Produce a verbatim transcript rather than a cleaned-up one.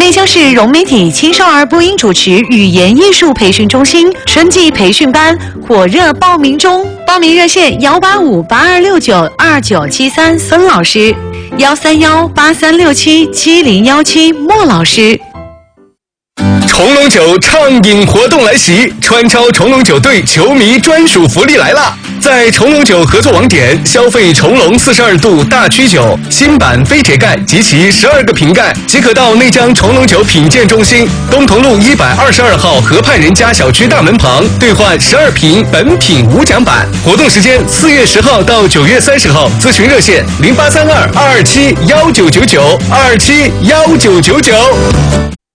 内江市融媒体青少儿播音主持语言艺术培训中心春季培训班火热报名中，报名热线幺八五八二六九二九七三孙老师，幺三幺八三六七七零幺七莫老师。 重龙酒畅饮活动来袭，川超重龙酒队球迷专属福利来了！在重龙酒合作网点消费重龙四十二度大曲酒新版非铁盖及其十二个瓶盖，即可到内江重龙酒品鉴中心东同路一百二十二号河畔人家小区大门旁兑换十二瓶本品无奖版。活动时间四月十号到九月三十号，咨询热线零八三二二二七幺九九九二七幺九九九。